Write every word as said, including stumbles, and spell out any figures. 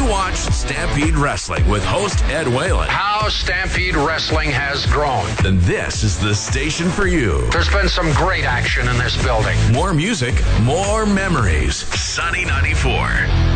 watch Stampede Wrestling with host Ed Whalen, how Stampede Wrestling has grown, then this is the station for you. There's been some great action in this building. More music, more memories. Sunny ninety-four.